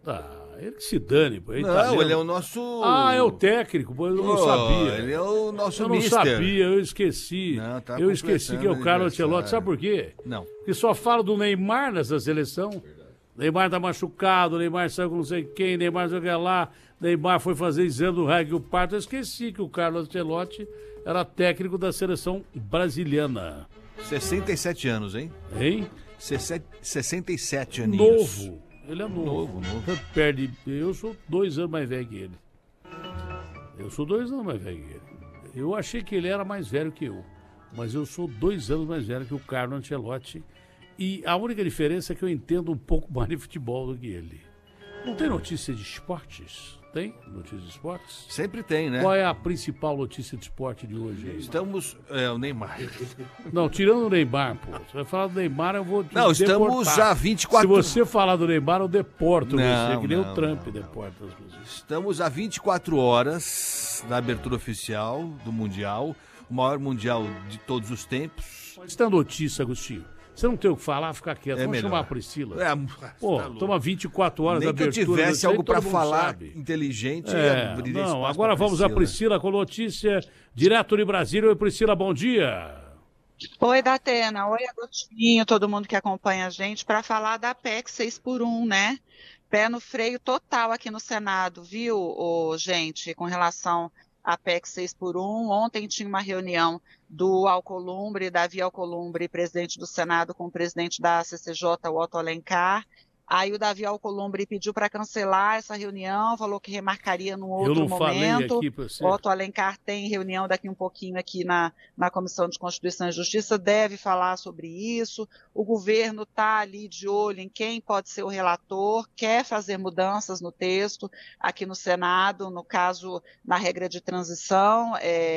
Ele que se dane, pô. Não, ele é o nosso... é o técnico, pô, eu não sabia. Ele é o nosso Eu não sabia, eu esqueci. Não, tá eu esqueci que é o Carlo Ancelotti. Sabe por quê? Não. Porque só fala do Neymar nessa seleção. Neymar tá machucado, Neymar saiu com não sei quem, Neymar joga lá, Neymar foi fazer exame do raio do parto. Eu esqueci que o Carlo Ancelotti era técnico da seleção brasiliana. 67 anos, hein? Hein? 67 aninhos. Novo. Ele é novo. Perde. Eu sou 2 anos mais velho que ele. Eu achei que ele era mais velho que eu. Mas eu sou 2 anos mais velho que o Carlo Ancelotti. E a única diferença é que eu entendo um pouco mais de futebol do que ele. Não tem notícia de esportes? Tem notícia de esportes? Sempre tem, né? Qual é a principal notícia de esporte de hoje aí? Estamos... o Neymar. Não, tirando o Neymar, pô. Se você falar do Neymar, eu vou te Não, estamos deportar. a 24... Se você falar do Neymar, eu deporto não, você, que nem não, o Trump não. deporta as pessoas. Estamos a 24 horas da abertura oficial do Mundial, o maior Mundial de todos os tempos. Mas tem a notícia, Agostinho. Você não tem o que falar, fica quieto. Vamos melhor. chamar a Priscila. Pô, toma 24 horas da nem que eu abertura. tivesse algo para falar sabe. inteligente, abriria espaço. Agora vamos a Priscila com notícia direto de Brasília. Oi, Priscila, bom dia. Oi, Datena. Oi, Agostinho, todo mundo que acompanha a gente, para falar da PEC 6x1, né? Pé no freio total aqui no Senado, viu, gente, com relação à PEC 6x1. Ontem tinha uma reunião do Alcolumbre, Davi Alcolumbre, presidente do Senado, com o presidente da CCJ, o Otto Alencar. Aí o Davi Alcolumbre pediu para cancelar essa reunião, falou que remarcaria num outro momento. Falei aqui para você. O Otto Alencar tem reunião daqui um pouquinho aqui na Comissão de Constituição e Justiça, deve falar sobre isso. O governo está ali de olho em quem pode ser o relator, quer fazer mudanças no texto aqui no Senado, no caso, na regra de transição,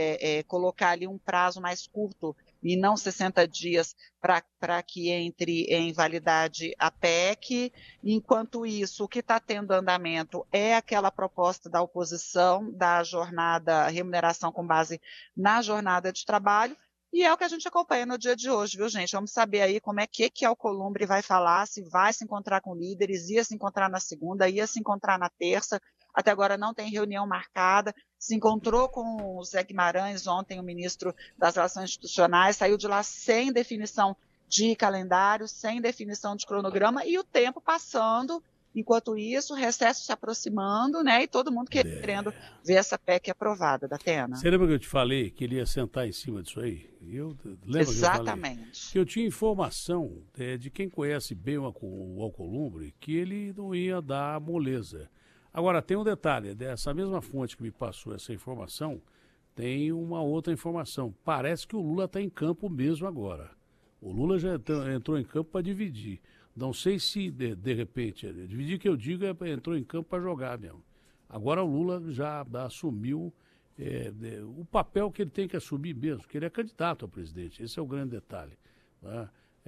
colocar ali um prazo mais curto e não 60 dias para que entre em validade a PEC. Enquanto isso, o que está tendo andamento é aquela proposta da oposição da jornada, remuneração com base na jornada de trabalho, e é o que a gente acompanha no dia de hoje, viu, gente? Vamos saber aí como é que Alcolumbre vai falar, se vai se encontrar com líderes, ia se encontrar na segunda, ia se encontrar na terça. Até agora não tem reunião marcada, se encontrou com o Zé Guimarães ontem, o ministro das Relações Institucionais, saiu de lá sem definição de calendário, sem definição de cronograma, e o tempo passando, enquanto isso, o recesso se aproximando, né, e todo mundo querendo ver essa PEC aprovada, Datena. Você lembra que eu te falei que ele ia sentar em cima disso aí? Exatamente. Que eu tinha informação de quem conhece bem o Alcolumbre, que ele não ia dar moleza. Agora, tem um detalhe, dessa mesma fonte que me passou essa informação, tem uma outra informação. Parece que o Lula está em campo mesmo agora. O Lula já entrou em campo para dividir. Não sei se, de repente, dividir que eu digo entrou em campo para jogar mesmo. Agora o Lula já assumiu o papel que ele tem que assumir mesmo, que ele é candidato a presidente. Esse é o grande detalhe. Tá?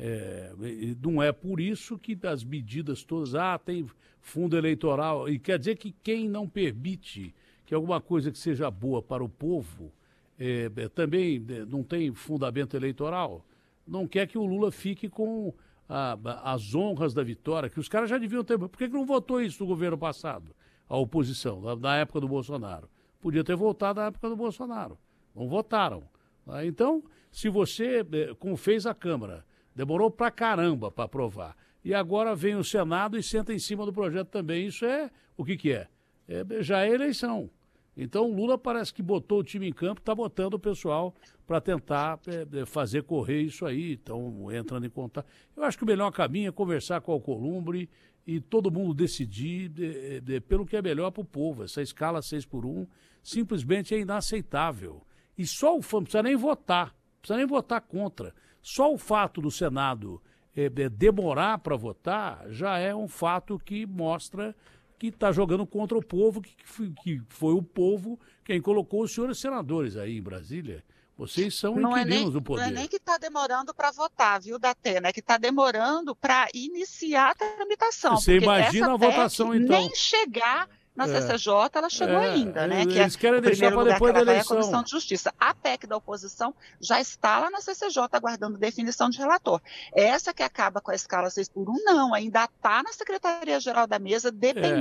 Não é por isso que as medidas todas, tem fundo eleitoral, e quer dizer que quem não permite que alguma coisa que seja boa para o povo também não tem fundamento eleitoral, não quer que o Lula fique com as honras da vitória, que os caras já deviam ter. Por que não votou isso no governo passado? A oposição, na época do Bolsonaro. Podia ter votado na época do Bolsonaro. Não votaram. Tá? Então, se você, como fez a Câmara, demorou pra caramba para aprovar. E agora vem o Senado e senta em cima do projeto também. Isso o que é? Já é eleição. Então o Lula parece que botou o time em campo, está botando o pessoal para tentar fazer correr isso aí. Então, entrando em contato. Eu acho que o melhor caminho é conversar com o Alcolumbre e todo mundo decidir pelo que é melhor para o povo. Essa escala 6x1 simplesmente é inaceitável. E só não precisa nem votar contra. Só o fato do Senado demorar para votar já é um fato que mostra que está jogando contra o povo, que foi o povo quem colocou os senhores senadores aí em Brasília. Vocês são inquilinos do poder. Não é nem que está demorando para votar, viu, Datena? É que está demorando para iniciar a tramitação. Você imagina a votação, então. Nem chegar na CCJ, ela chegou ainda, né? Eles querem deixar para depois da eleição. É a Comissão de Justiça. A PEC da oposição já está lá na CCJ aguardando definição de relator. Essa que acaba com a escala 6x1, não, ainda está na Secretaria-Geral da Mesa, dependendo.